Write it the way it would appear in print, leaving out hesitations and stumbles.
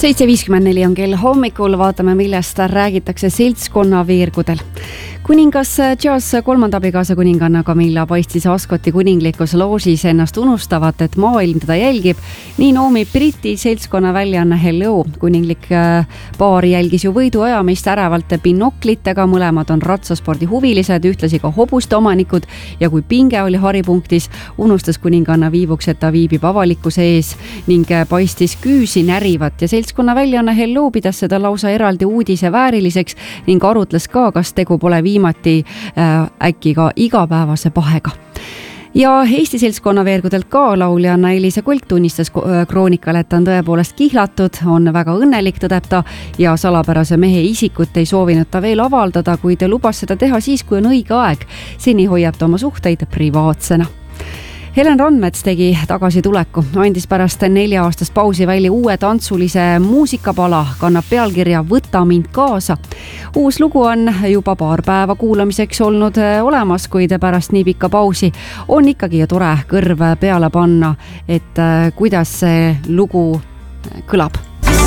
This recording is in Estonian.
7.54 on kell hommikul, vaatame, millest räägitakse seltskonna veergudel. Kuningas Charles kolmanda abikaasa kuninganna Camilla paistis Ascoti kuninglikus loožis ennast unustavat, et maailm teda jälgib. Nii noomib Briti seltskonna väljaanne Hello. Kuninglik paar jälgis ju võiduajamist ärevalt binoklitega, mõlemad on ratsaspordi huvilised, ühtlasi ka hobuste omanikud ja kui pinge oli haripunktis, unustas kuninganna viivuks, et ta viibib avalikkuse ees ning paistis küüsi närivat ja seltskonna väljaanne Hello pidas seda lausa eraldi uudise vääriliseks ning arutles ka, kas tegu pole viimati äkki ka igapäevase pahega. Ja Eesti seltskonna veergudelt ka lauljanna Elisa Kulk tunnistas kroonikale, et ta on tõepoolest kihlatud, on väga õnnelik, tõdeb ta, ja salapärase mehe isikut ei soovinud ta veel avaldada, kuid lubas seda teha siis, kui on õige aeg. Seni hoiab ta oma suhteid privaatsena. Helen Randmets tegi tagasituleku, andis pärast 4-aastast pausi välja uue tantsulise muusikapala, kannab pealkirja Võta mind kaasa. Uus lugu on juba paar päeva kuulamiseks olnud olemas, kuid pärast nii pikka pausi on ikkagi tore kõrv peale panna, et kuidas see lugu kõlab.